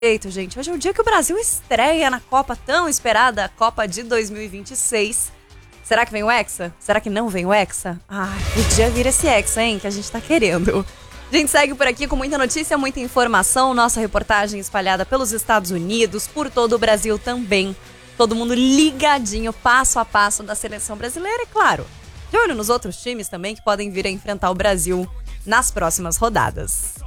Eita, gente, hoje é o dia que o Brasil estreia na Copa tão esperada, a Copa de 2026. Será que vem o Hexa? Será que não vem o Hexa? Ai, podia vir esse Hexa, hein, que a gente tá querendo. A gente segue por aqui com muita notícia, muita informação, nossa reportagem espalhada pelos Estados Unidos, por todo o Brasil também. Todo mundo ligadinho, passo a passo da seleção brasileira, e claro, de olho nos outros times também que podem vir a enfrentar o Brasil nas próximas rodadas.